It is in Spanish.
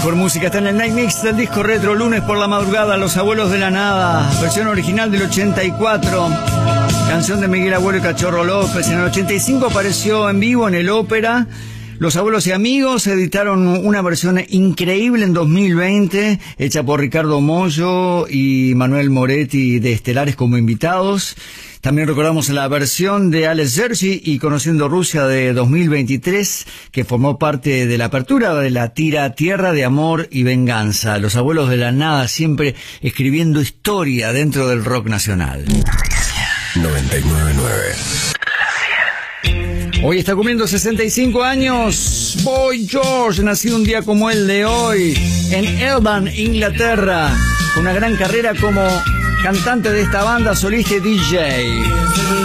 mejor música está en el Night Mix del disco retro, lunes por la madrugada, Los Abuelos de la Nada, versión original del 84, canción de Miguel Abuelo y Cachorro López. En el 85 apareció en vivo en el Ópera. Los Abuelos y Amigos editaron una versión increíble en 2020, hecha por Ricardo Mollo y Manuel Moretti de Estelares como invitados. También recordamos la versión de Alex Sergi y Conociendo Rusia de 2023, que formó parte de la apertura de la tira Tierra de Amor y Venganza. Los Abuelos de la Nada, siempre escribiendo historia dentro del rock nacional. 99.9. Hoy está cumpliendo 65 años Boy George, nacido un día como el de hoy, en Elban, Inglaterra, con una gran carrera como cantante de esta banda, solista y DJ.